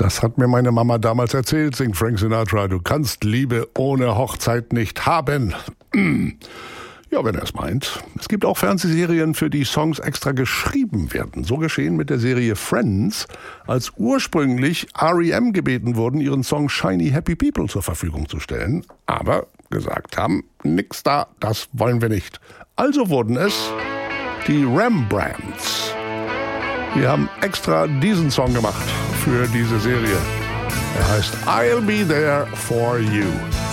Das hat mir meine Mama damals erzählt, singt Frank Sinatra. Du kannst Liebe ohne Hochzeit nicht haben. Ja, wenn er es meint. Es gibt auch Fernsehserien, für die Songs extra geschrieben werden. So geschehen mit der Serie Friends, als ursprünglich R.E.M. gebeten wurden, ihren Song Shiny Happy People zur Verfügung zu stellen. Aber gesagt haben, nix da, das wollen wir nicht. Also wurden es die Rembrandts. Die haben extra diesen Song gemacht für diese Serie. Er heißt I'll Be There For You.